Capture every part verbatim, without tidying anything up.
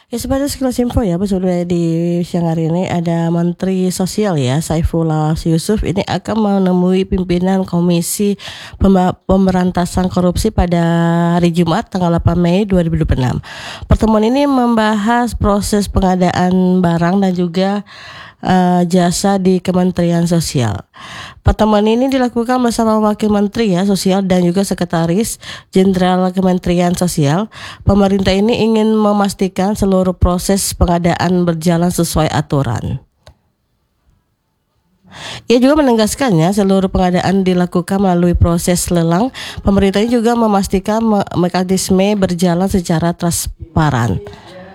Ya sebenarnya sekilas info ya, sebelumnya di siang hari ini ada Menteri Sosial ya, Saifullah Yusuf ini akan menemui pimpinan Komisi Pemba- Pemberantasan Korupsi pada hari Jumat tanggal delapan Mei dua ribu dua puluh enam. Pertemuan ini membahas proses pengadaan barang dan juga uh, jasa di Kementerian Sosial. Pertemuan ini dilakukan bersama Wakil Menteri ya Sosial dan juga Sekretaris Jenderal Kementerian Sosial. Pemerintah ini ingin memastikan seluruh proses pengadaan berjalan sesuai aturan. Ia juga menegaskannya seluruh pengadaan dilakukan melalui proses lelang. Pemerintah ini juga memastikan me- mekanisme berjalan secara transparan.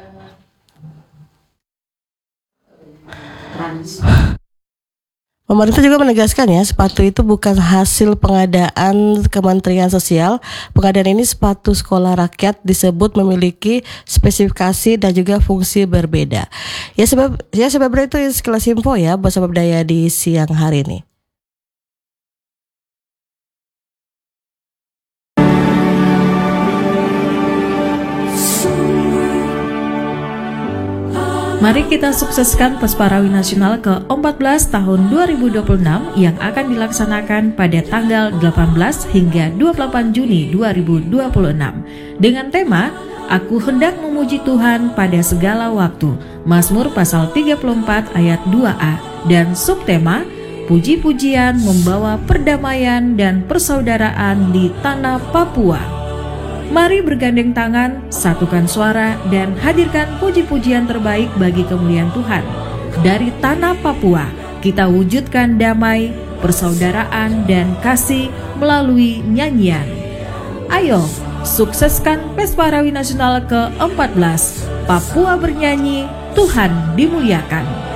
Trans. Pemerintah juga menegaskan ya, sepatu itu bukan hasil pengadaan Kementerian Sosial. Pengadaan ini sepatu sekolah rakyat disebut memiliki spesifikasi dan juga fungsi berbeda. Ya sebab ya sebab itu sekilas info ya, bersama Daya di siang hari ini. Mari kita sukseskan Pesparawi Nasional ke empat belas tahun dua ribu dua puluh enam yang akan dilaksanakan pada tanggal delapan belas hingga dua puluh delapan Juni dua ribu dua puluh enam dengan tema Aku hendak memuji Tuhan pada segala waktu, Mazmur pasal tiga puluh empat ayat dua a, dan subtema Puji-pujian membawa perdamaian dan persaudaraan di tanah Papua. Mari bergandeng tangan, satukan suara, dan hadirkan puji-pujian terbaik bagi kemuliaan Tuhan. Dari tanah Papua, kita wujudkan damai, persaudaraan, dan kasih melalui nyanyian. Ayo, sukseskan Pesparawi Nasional ke empat belas. Papua bernyanyi, Tuhan dimuliakan.